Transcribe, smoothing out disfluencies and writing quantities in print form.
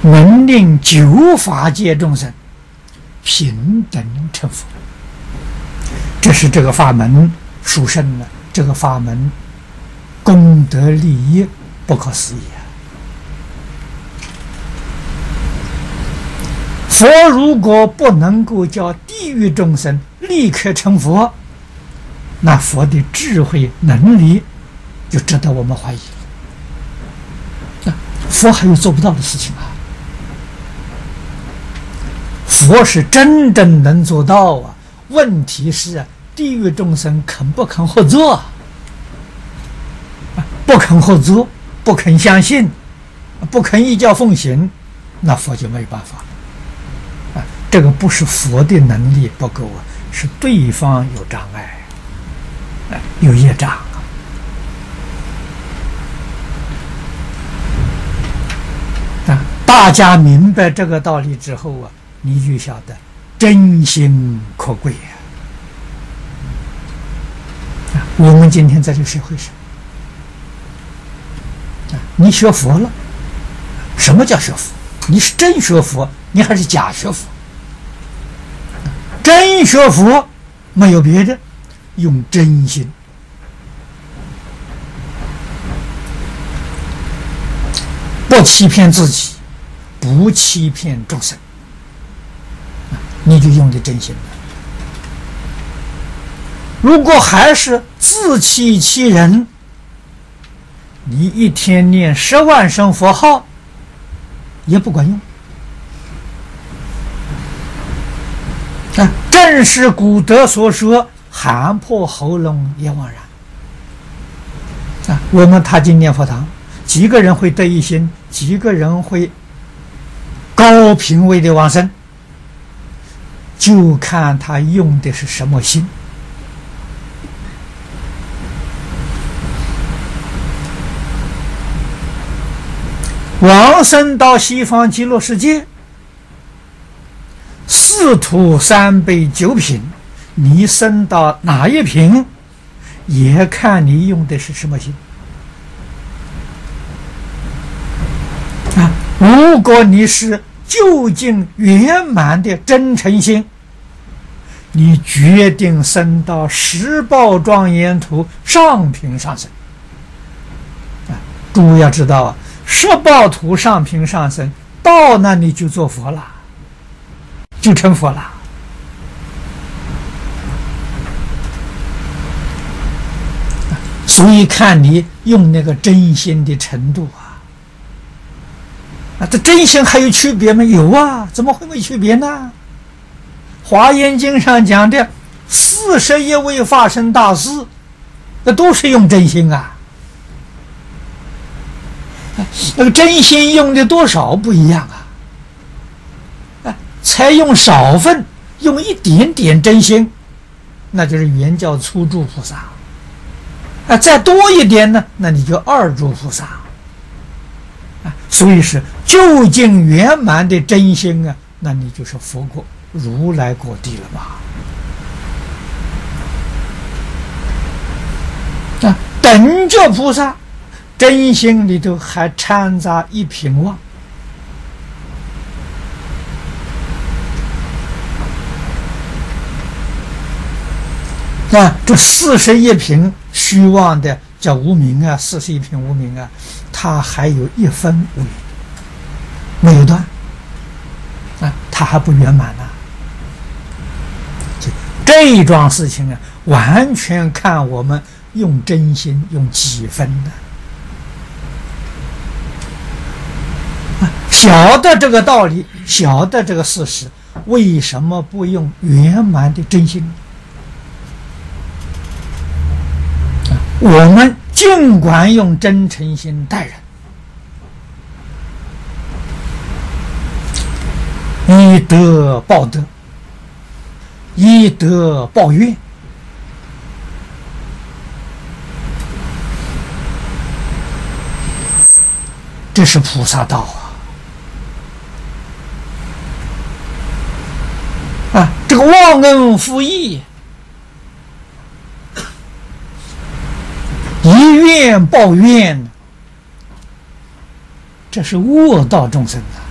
能令九法界众生平等成佛。这是这个法门殊胜了，这个法门功德利益不可思议啊！佛如果不能够叫地狱众生立刻成佛，那佛的智慧能力就值得我们怀疑了。佛还有做不到的事情啊！佛是真正能做到啊！问题是地狱众生肯不肯合作？不肯合作，不肯相信，不肯依教奉行，那佛就没办法。这个不是佛的能力不够啊，是对方有障碍，有业障啊！大家明白这个道理之后啊，你就晓得真心可贵啊！我们今天在这个社会上，你学佛了，什么叫学佛？你是真学佛，你还是假学佛？真学佛没有别的，用真心，不欺骗自己，不欺骗众生，你就用的真心了。如果还是自欺欺人，你一天念10万声佛号也不管用。正是古德所说，喊破喉咙也枉然。我们踏进念佛堂，几个人会得一心，几个人会高品位的往生，就看他用的是什么心。往生到西方极乐世界，4土3辈9品，你升到哪一品，也看你用的是什么心啊！如果你是究竟圆满的真诚心，你决定升到十报庄严土上品上升啊！诸位要知道啊，十报土上品上升，到那里就做佛了，就成佛了。所以看你用那个真心的程度啊，这真心还有区别吗？有啊，怎么会没区别呢？华严经上讲的41位法身大士，那都是用真心啊。那个真心用的多少不一样啊，才用少分，用一点点真心，那就是原教初住菩萨再多一点呢，那你就二住菩萨所以是究竟圆满的真心啊，那你就是佛果如来果地了吧等觉菩萨真心里头还掺杂一品妄这41品虚妄的叫无明啊，41品无明啊，它还有1分无明没有断它还不圆满呢这一桩事情啊，完全看我们用真心用几分呢晓得这个道理，晓得这个事实，为什么不用圆满的真心？我们尽管用真诚心待人，以德报德，以德报怨，这是菩萨道这个忘恩负义，以怨报怨，这是恶道众生